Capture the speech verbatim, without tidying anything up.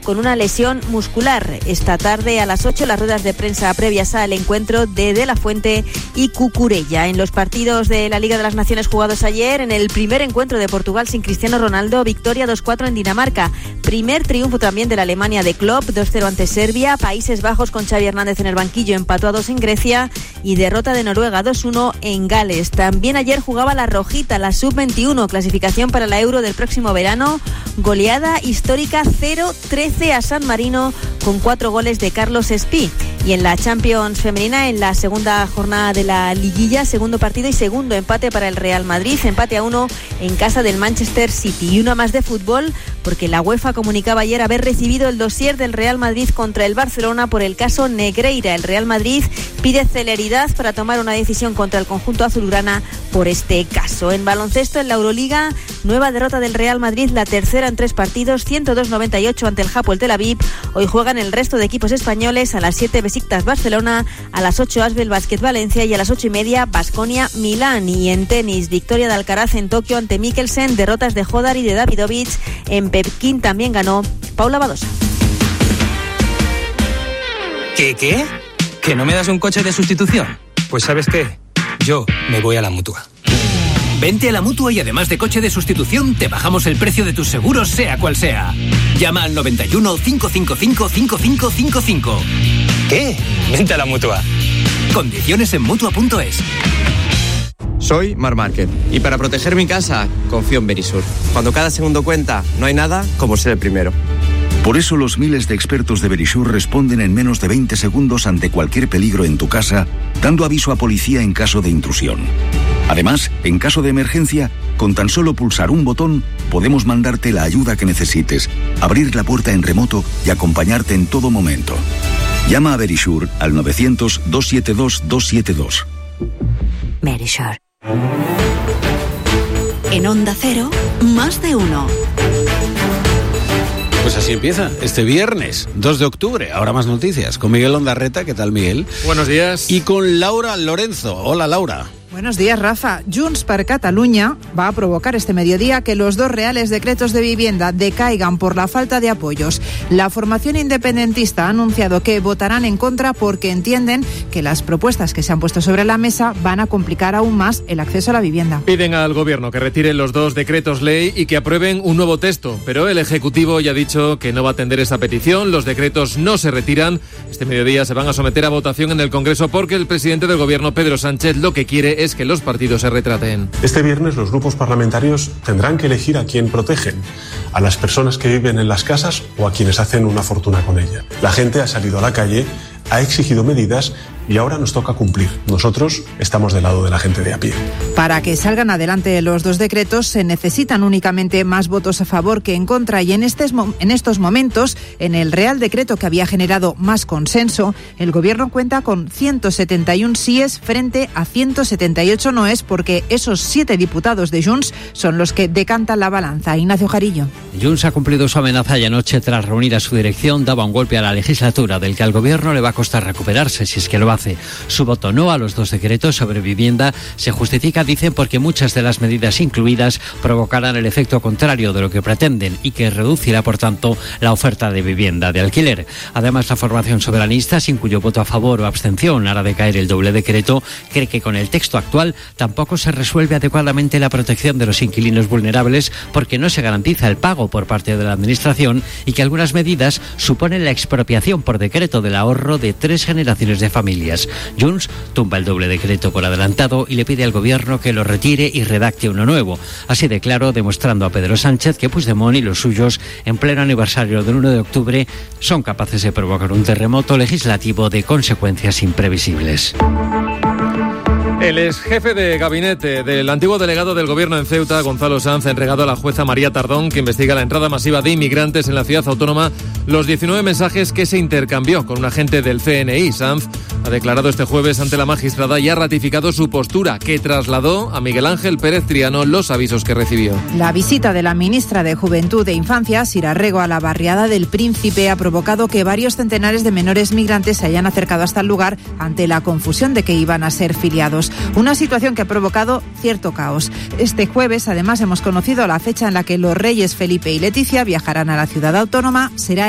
con una lesión muscular. Esta tarde a las ocho las ruedas de prensa previas al encuentro de De La Fuente y Cucurella. En los partidos de la Liga de las Naciones jugados ayer, en el primer encuentro de Portugal sin Cristiano Ronaldo, victoria dos cuatro en Dinamarca. Primer triunfo también de la Alemania de Klopp, dos cero ante Serbia. Países Bajos con Xavi Hernández en el banquillo empató a dos en Grecia y derrota de Noruega dos uno en Gales. También ayer jugaba la Rojita, la sub veintiuno, clasificación para la Euro del próximo verano. Goleada histórica cero trece a San Marino con cuatro goles de Carlos Espí. Y en la Champions femenina, en la segunda jornada de la liguilla, segundo partido y segundo empate para el Real Madrid, empate a uno en casa del Manchester City. Y una más de fútbol, porque la UEFA comunicaba ayer haber recibido el dossier del Real Madrid contra el Barcelona por el caso Negreira. El Real Madrid pide celeridad para tomar una decisión contra el conjunto azulgrana por este caso. En baloncesto, en la Euroliga, nueva derrota del Real Madrid, la tercera en tres partidos, ciento dos noventa y ocho ante el Hapoel Tel Aviv. Hoy juegan el resto de equipos españoles. A las siete Besiktas Barcelona, a las ocho Asbel Basket Valencia y a las ocho y media Baskonia Milán. Y en tenis, victoria de Alcaraz en Tokio ante Mikkelsen, derrotas de Hodar y de Davidovich. En Pekín también ganó Paula Badosa. ¿Qué, qué? ¿Que no me das un coche de sustitución? Pues ¿sabes qué? Yo me voy a la Mutua. Vente a la Mutua y además de coche de sustitución, te bajamos el precio de tus seguros, sea cual sea. Llama al noventa y uno, cinco cinco cinco, cinco cinco cinco cinco. ¿Qué? Vente a la Mutua. Condiciones en Mutua punto es. Soy Mar Márquez y para proteger mi casa confío en Verisur. Cuando cada segundo cuenta, no hay nada como ser el primero. Por eso los miles de expertos de Verisur responden en menos de veinte segundos ante cualquier peligro en tu casa, dando aviso a policía en caso de intrusión. Además, en caso de emergencia, con tan solo pulsar un botón, podemos mandarte la ayuda que necesites, abrir la puerta en remoto y acompañarte en todo momento. Llama a Verisur al novecientos, doscientos setenta y dos, doscientos setenta y dos. Verisur. En Onda Cero, más de uno. Pues así empieza, este viernes, dos de octubre. Ahora más noticias, con Miguel Ondarreta. ¿Qué tal, Miguel? Buenos días. Y con Laura Lorenzo. Hola, Laura. Buenos días, Rafa. Junts per Catalunya va a provocar este mediodía que los dos reales decretos de vivienda decaigan por la falta de apoyos. La formación independentista ha anunciado que votarán en contra porque entienden que las propuestas que se han puesto sobre la mesa van a complicar aún más el acceso a la vivienda. Piden al gobierno que retire los dos decretos ley y que aprueben un nuevo texto, pero el Ejecutivo ya ha dicho que no va a atender esa petición. Los decretos no se retiran. Este mediodía se van a someter a votación en el Congreso porque el presidente del gobierno, Pedro Sánchez, lo que quiere es que los partidos se retraten. Este viernes los grupos parlamentarios tendrán que elegir a quién protegen, a las personas que viven en las casas o a quienes hacen una fortuna con ella. La gente ha salido a la calle, ha exigido medidas y ahora nos toca cumplir. Nosotros estamos del lado de la gente de a pie. Para que salgan adelante los dos decretos se necesitan únicamente más votos a favor que en contra y en, este, en estos momentos, en el Real Decreto que había generado más consenso, el Gobierno cuenta con ciento setenta y uno síes frente a ciento setenta y ocho noes porque esos siete diputados de Junts son los que decantan la balanza. Ignacio Jarillo. Junts ha cumplido su amenaza y anoche, tras reunir a su dirección, daba un golpe a la legislatura del que al Gobierno le va a costar recuperarse si es que lo hace. Su voto no a los dos decretos sobre vivienda se justifica, dicen, porque muchas de las medidas incluidas provocarán el efecto contrario de lo que pretenden y que reducirá, por tanto, la oferta de vivienda de alquiler. Además, la formación soberanista, sin cuyo voto a favor o abstención hará decaer el doble decreto, cree que con el texto actual tampoco se resuelve adecuadamente la protección de los inquilinos vulnerables porque no se garantiza el pago por parte de la Administración y que algunas medidas suponen la expropiación por decreto del ahorro de tres generaciones de familias. Junts tumba el doble decreto por adelantado y le pide al Gobierno que lo retire y redacte uno nuevo. Así de claro, demostrando a Pedro Sánchez que Puigdemont y los suyos, en pleno aniversario del uno de octubre, son capaces de provocar un terremoto legislativo de consecuencias imprevisibles. El ex jefe de gabinete del antiguo delegado del gobierno en Ceuta, Gonzalo Sanz, ha entregado a la jueza María Tardón, que investiga la entrada masiva de inmigrantes en la ciudad autónoma, los diecinueve mensajes que se intercambió con un agente del C N I. Sanz ha declarado este jueves ante la magistrada y ha ratificado su postura, que trasladó a Miguel Ángel Pérez Triano los avisos que recibió. La visita de la ministra de Juventud e Infancia, Sira Rego, a la barriada del Príncipe ha provocado que varios centenares de menores migrantes se hayan acercado hasta el lugar ante la confusión de que iban a ser filiados. Una situación que ha provocado cierto caos. Este jueves, además, hemos conocido la fecha en la que los reyes Felipe y Leticia viajarán a la ciudad autónoma. Será